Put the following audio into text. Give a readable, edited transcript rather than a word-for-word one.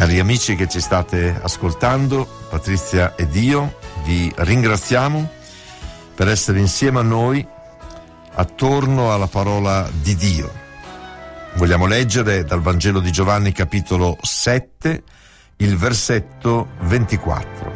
Cari amici che ci state ascoltando, Patrizia ed io vi ringraziamo per essere insieme a noi attorno alla parola di Dio. Vogliamo leggere dal Vangelo di Giovanni capitolo 7, il versetto 24.